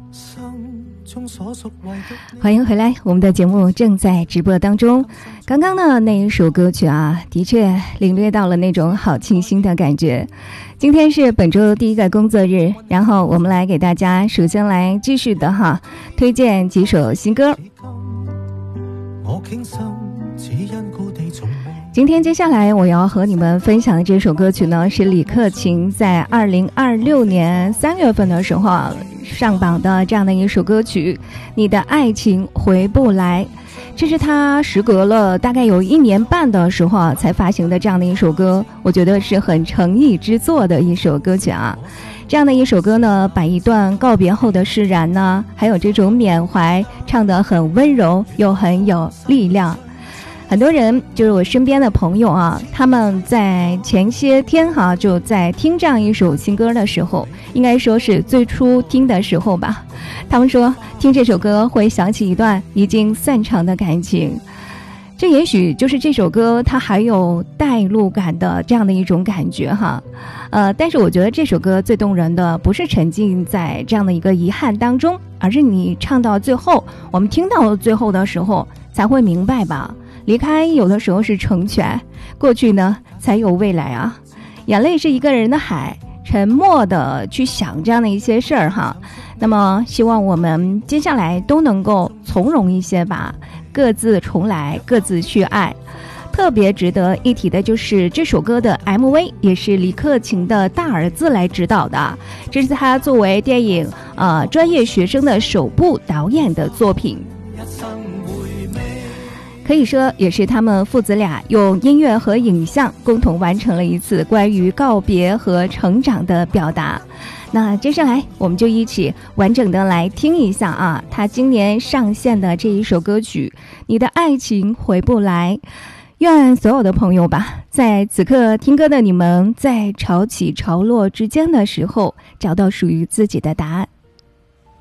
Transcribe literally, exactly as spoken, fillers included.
欢迎回来，我们的节目正在直播当中。刚刚呢那一首歌曲啊，的确领略到了那种好清新的感觉。今天是本周第一个工作日，然后我们来给大家首先来继续的哈推荐几首新歌。今天接下来我要和你们分享的这首歌曲呢，是李克勤在二零二六年三月份的时候上榜的这样的一首歌曲，你的爱情回不来。这是他时隔了大概有一年半的时候才发行的这样的一首歌，我觉得是很诚意之作的一首歌曲啊。这样的一首歌呢，把一段告别后的释然呢，还有这种缅怀唱得很温柔又很有力量。很多人就是我身边的朋友啊，他们在前些天哈就在听这样一首新歌的时候，应该说是最初听的时候吧，他们说听这首歌会想起一段已经散场的感情，这也许就是这首歌它还有带入感的这样的一种感觉哈。呃，但是我觉得这首歌最动人的不是沉浸在这样的一个遗憾当中，而是你唱到最后，我们听到最后的时候才会明白吧，离开有的时候是成全，过去呢才有未来啊。眼泪是一个人的海，沉默的去想这样的一些事儿哈。那么希望我们接下来都能够从容一些吧，各自重来，各自去爱。特别值得一提的就是这首歌的 M V 也是李克勤的大儿子来指导的，这是他作为电影呃专业学生的首部导演的作品，可以说也是他们父子俩用音乐和影像共同完成了一次关于告别和成长的表达。那接下来我们就一起完整的来听一下啊，他今年上线的这一首歌曲《你的爱情回不来》。愿所有的朋友吧，在此刻听歌的你们，在潮起潮落之间的时候，找到属于自己的答案。